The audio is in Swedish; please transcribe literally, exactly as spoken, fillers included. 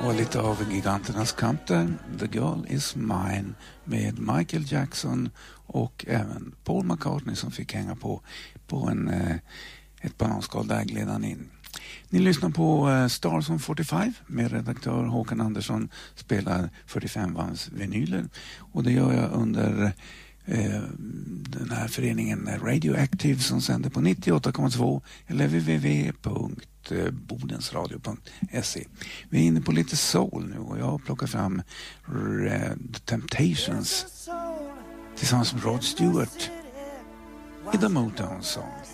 Och lite av giganternas kamp där, The Girl Is Mine, med Michael Jackson och även Paul McCartney som fick hänga på på en, eh, ett bananskal där gled han in. Ni lyssnar på eh, Stars on fyrtiofem med redaktör Håkan Andersson, spelar fyrtiofem bands vinyler, och det gör jag under eh, den här föreningen Radioactive som sänder på nittioåtta komma två eller w w w punkt bodensradio punkt se. Vi är inne på lite soul nu, och jag har plockat fram The Temptations tillsammans med Rod Stewart i The Motown Song.